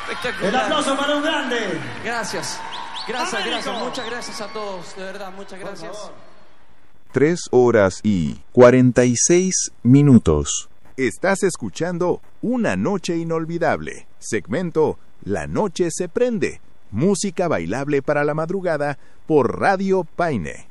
Espectacular. El aplauso para un grande. Gracias. Gracias, Américo. gracias. Muchas gracias a todos. De verdad, muchas gracias. 3 horas y 46 minutos. Estás escuchando Una Noche Inolvidable, segmento La Noche se Prende, música bailable para la madrugada por Radio Paine.